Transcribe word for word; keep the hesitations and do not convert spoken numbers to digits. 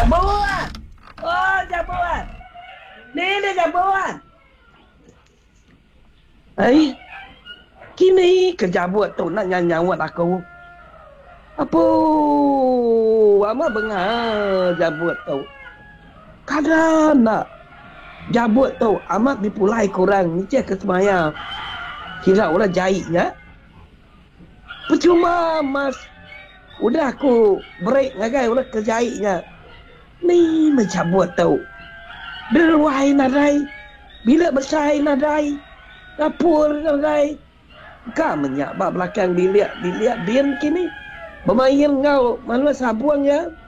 Jamuan. Oh, jamuan. Ni ni jamuan. Ai. Kini kerja buat tu nak nyawat aku. Apa? Ama bengar jabut tu. Kadang nak jabut tu amat dipulai kurang ni cek ke semaya. Kira ulah jahitnya. Percuma mas. Udah aku break ngagai ulah kerjahitnya. Ni mencabut tu. Berwai nadai. Bila bersai nadai. Dapur nadai. Kau menyak bak belakang dilihat dilihat biar kini. Bermain kau malu sabuang ya.